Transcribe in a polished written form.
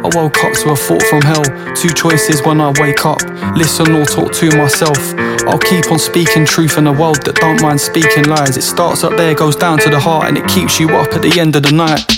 I woke up to a thought from hell. Two choices when I wake up: listen or talk to myself. I'll keep on speaking truth in a world that don't mind speaking lies. It starts up there, goes down to the heart, and it keeps you up at the end of the night.